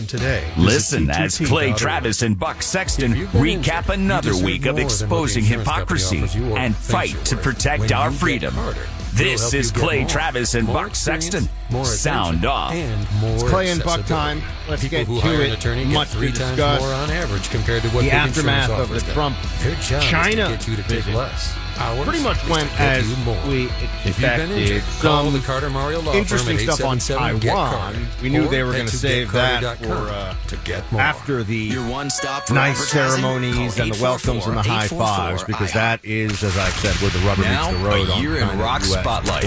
information today. Listen as Clay Travis and Buck Sexton recap another week of exposing hypocrisy and fight to protect our freedom. This is Clay Travis and Buck Sexton. Sound off. It's Clay and Buck time. Let's get to it. Much to discuss. More on average compared to what the aftermath of the Trump-China visit pretty much went as we expected. Some interesting stuff on Taiwan. We knew they were going to save that for after the nice ceremonies and the welcomes and the high fives, because that is, as I said, where the rubber meets the road. A year in rock spotlight,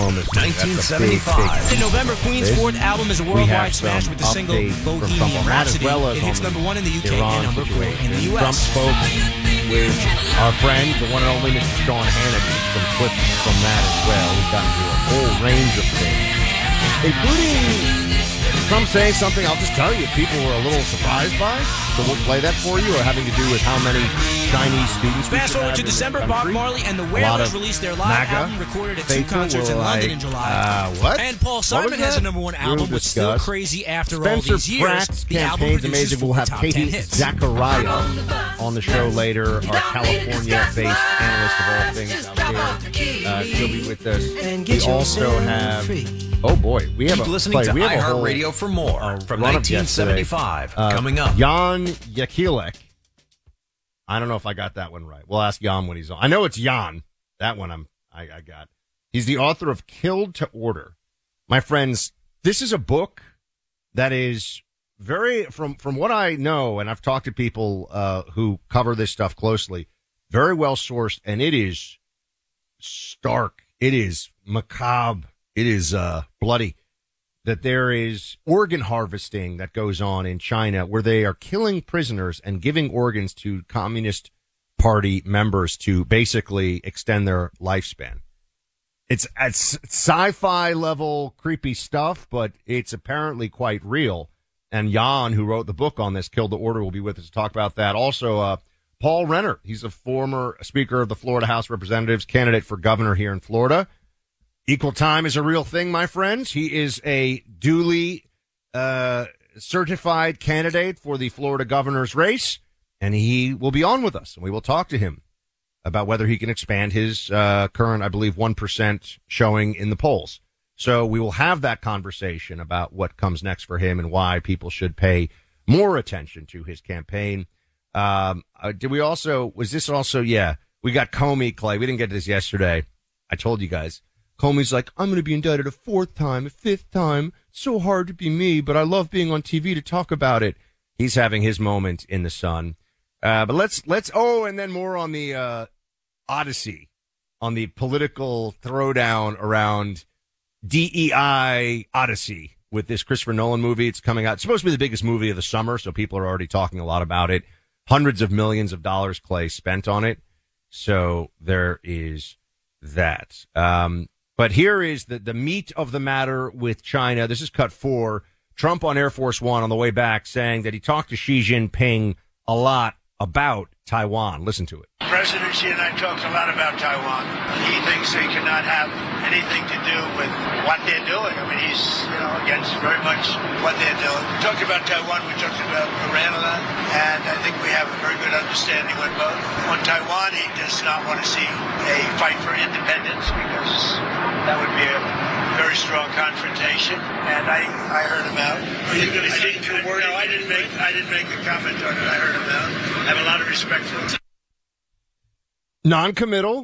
1975. In November, Queen's fourth album is a worldwide smash with the single Bohemian Rhapsody. It hits number 1 in the UK and number 4 in the US. Trump spoke with our friend, the one and only Mr. Sean Hannity, some clips from that as well. We've gotten to a whole range of things, including Trump saying something I'll just tell you people were a little surprised by. So we'll play that for you, or having to do with how many Chinese students. Fast forward to December, Bob Marley and the Wailers released their live album recorded at 2 concerts in London in July. What? And Paul Simon has a number 1 album with Still Crazy after all these years. Pratt's campaign's amazing. We'll have Katie Zachariah on the show later, our California-based analyst of all things out there. She'll be with us. We also have, oh boy, we have listening to iHeartRadio for more from 1975 coming up. Jan Jekielek. I don't know if I got that one right. We'll ask Jan when he's on. I know it's Jan. That one I got. He's the author of Killed to Order. My friends, this is a book that is very, from what I know, and I've talked to people who cover this stuff closely, very well sourced, and it is stark. It is macabre. It is bloody. That there is organ harvesting that goes on in China where they are killing prisoners and giving organs to Communist Party members to basically extend their lifespan. It's sci-fi level creepy stuff, but it's apparently quite real. And Jan, who wrote the book on this, Killed to Order, will be with us to talk about that. Also, Paul Renner. He's a former Speaker of the Florida House of Representatives, candidate for governor here in Florida. Equal time is a real thing, my friends. He is a duly certified candidate for the Florida governor's race, and he will be on with us, and we will talk to him about whether he can expand his current, I believe, 1% showing in the polls. So we will have that conversation about what comes next for him and why people should pay more attention to his campaign. Did we also, was this also, yeah, we got Comey, Clay. We didn't get to this yesterday. I told you guys. Comey's like, I'm going to be indicted a 4th time, a 5th time. It's so hard to be me, but I love being on TV to talk about it. He's having his moment in the sun. But let's, and then more on the Odyssey, on the political throwdown around DEI Odyssey with this Christopher Nolan movie. It's coming out. It's supposed to be the biggest movie of the summer, so people are already talking a lot about it. Hundreds of millions of dollars, Clay, spent on it. So there is that. But here is the meat of the matter with China. This is cut 4. Trump on Air Force One on the way back saying that he talked to Xi Jinping a lot about Taiwan. Listen to it. President Xi and I talked a lot about Taiwan. He thinks they cannot have anything to do with what they're doing. I mean, he's, against very much what they're doing. We talked about Taiwan. We talked about Iran a lot. And I think we have a very good understanding with both. On Taiwan, he does not want to see a fight for independence because that would be a very strong confrontation. And I heard him out. Are you going to see the word? No, I didn't make a comment on it. I heard him out. I have a lot of respect for him. Non-committal.